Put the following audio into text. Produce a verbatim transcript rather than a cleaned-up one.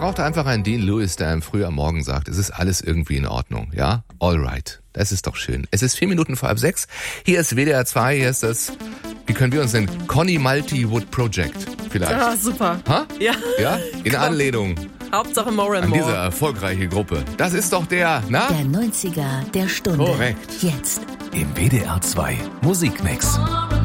braucht einfach einen Dean Lewis, der einem früh am Morgen sagt, es ist alles irgendwie in Ordnung, ja? Alright. Das ist doch schön. Es ist vier Minuten vor halb sechs. Hier ist W D R zwei, hier ist das, wie können wir uns nennen? Conny Multi-Wood Project vielleicht. Ah, super. Ha? Ja. Ja? In Anlehnung Hauptsache more and an more. diese erfolgreiche Gruppe. Das ist doch der, na? Der neunziger der Stunde. Korrekt. Jetzt. Im W D R zwei Musikmix.